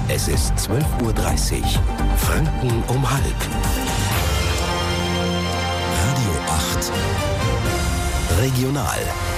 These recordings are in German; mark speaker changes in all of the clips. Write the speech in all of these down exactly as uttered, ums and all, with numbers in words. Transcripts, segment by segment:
Speaker 1: Es ist zwölf Uhr dreißig. Franken um halb. Radio acht. Regional.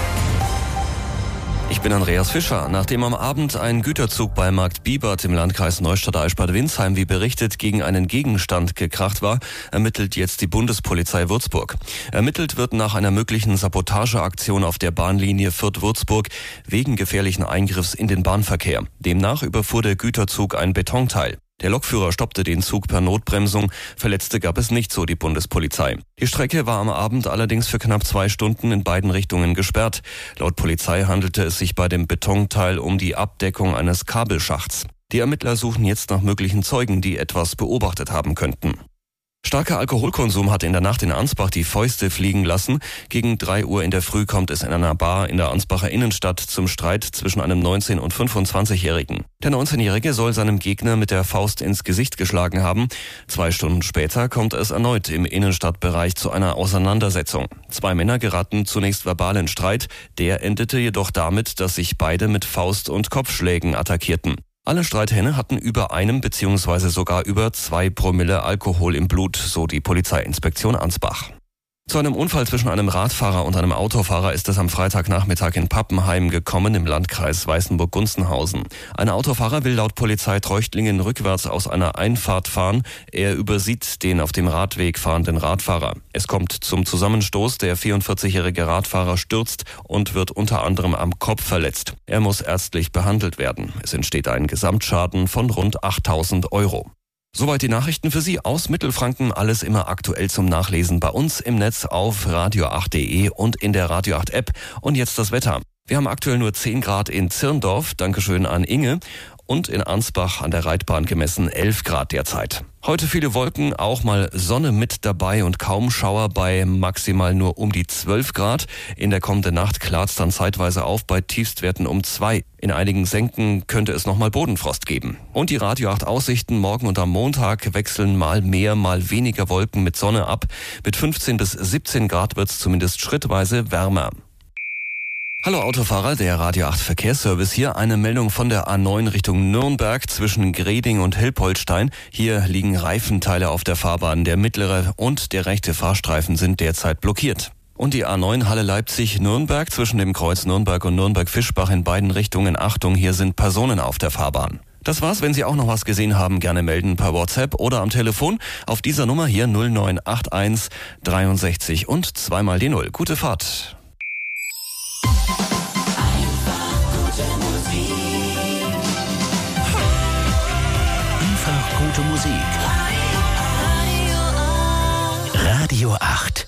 Speaker 2: Ich bin Andreas Fischer. Nachdem am Abend ein Güterzug bei Markt Bibert im Landkreis Neustadt-Eichsbad-Windsheim, wie berichtet, gegen einen Gegenstand gekracht war, ermittelt jetzt die Bundespolizei Würzburg. Ermittelt wird nach einer möglichen Sabotageaktion auf der Bahnlinie Fürth-Würzburg wegen gefährlichen Eingriffs in den Bahnverkehr. Demnach überfuhr der Güterzug ein Betonteil. Der Lokführer stoppte den Zug per Notbremsung, Verletzte gab es nicht, so die Bundespolizei. Die Strecke war am Abend allerdings für knapp zwei Stunden in beiden Richtungen gesperrt. Laut Polizei handelte es sich bei dem Betonteil um die Abdeckung eines Kabelschachts. Die Ermittler suchen jetzt nach möglichen Zeugen, die etwas beobachtet haben könnten. Starker Alkoholkonsum hat in der Nacht in Ansbach die Fäuste fliegen lassen. Gegen drei Uhr in der Früh kommt es in einer Bar in der Ansbacher Innenstadt zum Streit zwischen einem neunzehn- und fünfundzwanzigjährigen. Der neunzehnjährige soll seinem Gegner mit der Faust ins Gesicht geschlagen haben. Zwei Stunden später kommt es erneut im Innenstadtbereich zu einer Auseinandersetzung. Zwei Männer geraten zunächst verbal in Streit. Der endete jedoch damit, dass sich beide mit Faust- und Kopfschlägen attackierten. Alle Streithähne hatten über einem bzw. sogar über zwei Promille Alkohol im Blut, so die Polizeiinspektion Ansbach. Zu einem Unfall zwischen einem Radfahrer und einem Autofahrer ist es am Freitagnachmittag in Pappenheim gekommen im Landkreis Weißenburg-Gunzenhausen. Ein Autofahrer will laut Polizei Treuchtlingen rückwärts aus einer Einfahrt fahren. Er übersieht den auf dem Radweg fahrenden Radfahrer. Es kommt zum Zusammenstoß. Der vierundvierzigjährige Radfahrer stürzt und wird unter anderem am Kopf verletzt. Er muss ärztlich behandelt werden. Es entsteht ein Gesamtschaden von rund achttausend Euro. Soweit die Nachrichten für Sie aus Mittelfranken. Alles immer aktuell zum Nachlesen bei uns im Netz auf radio acht punkt de und in der Radio acht App. Und jetzt das Wetter. Wir haben aktuell nur zehn Grad in Zirndorf. Dankeschön an Inge. Und in Ansbach an der Reitbahn gemessen elf Grad derzeit. Heute viele Wolken, auch mal Sonne mit dabei und kaum Schauer bei maximal nur um die zwölf Grad. In der kommenden Nacht klart es dann zeitweise auf bei Tiefstwerten um zwei. In einigen Senken könnte es nochmal Bodenfrost geben. Und die Radio acht Aussichten morgen und am Montag wechseln mal mehr, mal weniger Wolken mit Sonne ab. Mit fünfzehn bis siebzehn Grad wird es zumindest schrittweise wärmer. Hallo Autofahrer, der Radio acht Verkehrsservice hier. Eine Meldung von der A neun Richtung Nürnberg zwischen Greding und Hilpoltstein. Hier liegen Reifenteile auf der Fahrbahn. Der mittlere und der rechte Fahrstreifen sind derzeit blockiert. Und die A neun Halle Leipzig-Nürnberg zwischen dem Kreuz Nürnberg und Nürnberg-Fischbach in beiden Richtungen. Achtung, hier sind Personen auf der Fahrbahn. Das war's. Wenn Sie auch noch was gesehen haben, gerne melden per WhatsApp oder am Telefon auf dieser Nummer hier null neun acht eins dreiundsechzig und zweimal die Null. Gute Fahrt.
Speaker 1: Gute Musik. Radio acht.